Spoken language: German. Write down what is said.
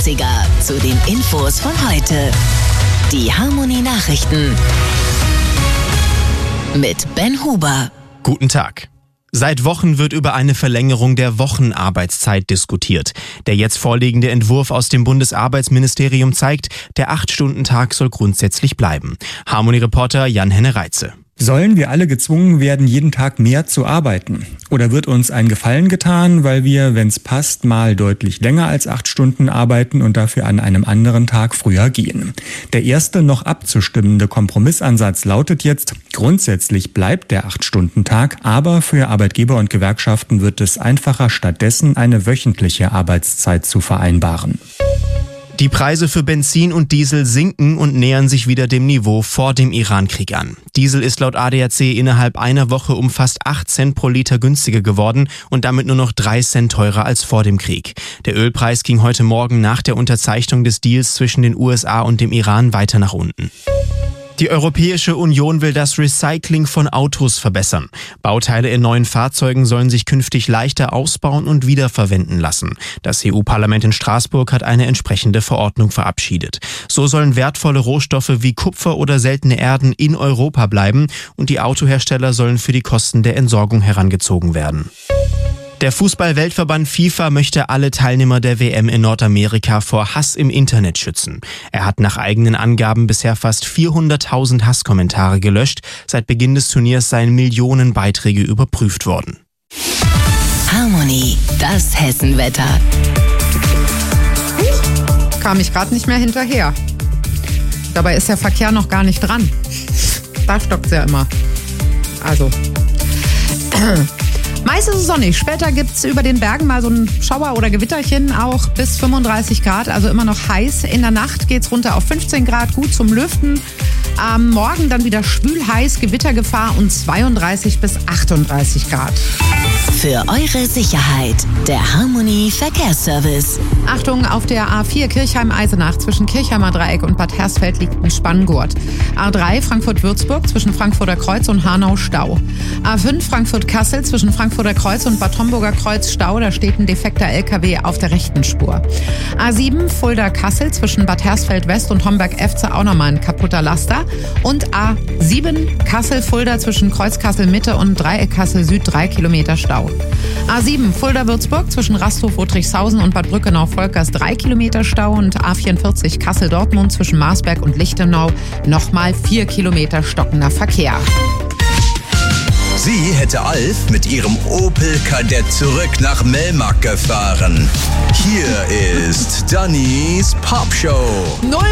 80er zu den Infos von heute. Die Harmony Nachrichten mit Ben Huber. Guten Tag. Seit Wochen wird über eine Verlängerung der Wochenarbeitszeit diskutiert. Der jetzt vorliegende Entwurf aus dem Bundesarbeitsministerium zeigt, der 8-Stunden-Tag soll grundsätzlich bleiben. Harmony-Reporter Jan-Henne Reitze. Sollen wir alle gezwungen werden, jeden Tag mehr zu arbeiten? Oder wird uns ein Gefallen getan, weil wir, wenn's passt, mal deutlich länger als 8 Stunden arbeiten und dafür an einem anderen Tag früher gehen? Der erste noch abzustimmende Kompromissansatz lautet jetzt, grundsätzlich bleibt der 8-Stunden-Tag, aber für Arbeitgeber und Gewerkschaften wird es einfacher, stattdessen eine wöchentliche Arbeitszeit zu vereinbaren. Die Preise für Benzin und Diesel sinken und nähern sich wieder dem Niveau vor dem Iran-Krieg an. Diesel ist laut ADAC innerhalb einer Woche um fast 8 Cent pro Liter günstiger geworden und damit nur noch 3 Cent teurer als vor dem Krieg. Der Ölpreis ging heute Morgen nach der Unterzeichnung des Deals zwischen den USA und dem Iran weiter nach unten. Die Europäische Union will das Recycling von Autos verbessern. Bauteile in neuen Fahrzeugen sollen sich künftig leichter ausbauen und wiederverwenden lassen. Das EU-Parlament in Straßburg hat eine entsprechende Verordnung verabschiedet. So sollen wertvolle Rohstoffe wie Kupfer oder seltene Erden in Europa bleiben und die Autohersteller sollen für die Kosten der Entsorgung herangezogen werden. Der Fußball-Weltverband FIFA möchte alle Teilnehmer der WM in Nordamerika vor Hass im Internet schützen. Er hat nach eigenen Angaben bisher fast 400.000 Hasskommentare gelöscht. Seit Beginn des Turniers seien Millionen Beiträge überprüft worden. Harmony, das Hessenwetter. Kam ich gerade nicht mehr hinterher. Dabei ist der Verkehr noch gar nicht dran. Da stockt es ja immer. Also... Meist ist es sonnig. Später gibt es über den Bergen mal so ein Schauer oder Gewitterchen, auch bis 35 Grad, also immer noch heiß. In der Nacht geht es runter auf 15 Grad, gut zum Lüften. Am Morgen dann wieder schwül heiß, Gewittergefahr und 32 bis 38 Grad. Für eure Sicherheit, der Harmony Verkehrsservice. Achtung, auf der A4 Kirchheim-Eisenach zwischen Kirchheimer Dreieck und Bad Hersfeld liegt ein Spanngurt. A3 Frankfurt-Würzburg zwischen Frankfurter Kreuz und Hanau Stau. A5 Frankfurt-Kassel zwischen Frankfurter Kreuz und Bad Homburger Kreuz Stau, da steht ein defekter LKW auf der rechten Spur. A7 Fulda-Kassel zwischen Bad Hersfeld West und Homberg-Efze auch nochmal ein kaputter Laster. Und A7 Kassel-Fulda zwischen Kreuz Kassel-Mitte und Dreieck Kassel-Süd 3 Kilometer Stau. A7 Fulda-Würzburg zwischen Rasthof-Otrichshausen und Bad Brückenau-Volkers 3 Kilometer Stau und A44 Kassel-Dortmund zwischen Marsberg und Lichtenau nochmal 4 Kilometer stockender Verkehr. Sie hätte Alf mit ihrem Opel Kadett zurück nach Melmark gefahren. Hier ist Dannys Popshow. 0